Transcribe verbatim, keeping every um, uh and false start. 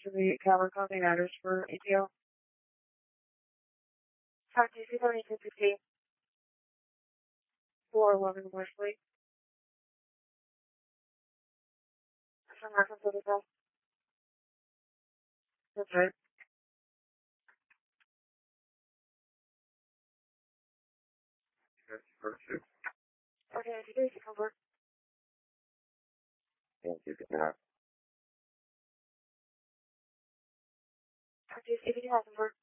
to the Calvert Company address for A T O. Talk to you, seventy-two fifty, four eleven Wesley. From reference to the call. That's right. Okay, if you do, you can work. Thank you. Good night. Talk to you, if you do have some work.